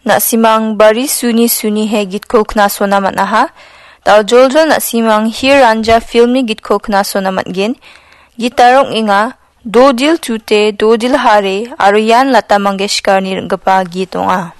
nasimang bari suni he gitko knasona man·aha. Daljol nasimang hir anja filmni gitko knasona man·gen. Gitar ong·enga dodil tute dodil hare aro Yan Lata Mangeshkarni ring·gipa git ong·a.